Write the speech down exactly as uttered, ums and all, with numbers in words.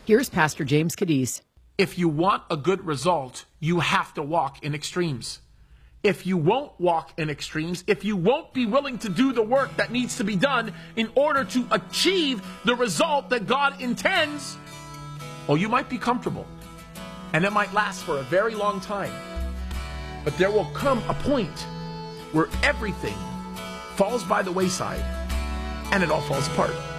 Here's Pastor James Cadiz. If you want a good result, you have to walk in extremes. If you won't walk in extremes, if you won't be willing to do the work that needs to be done in order to achieve the result that God intends, well, you might be comfortable, and it might last for a very long time. But there will come a point where everything falls by the wayside, and it all falls apart.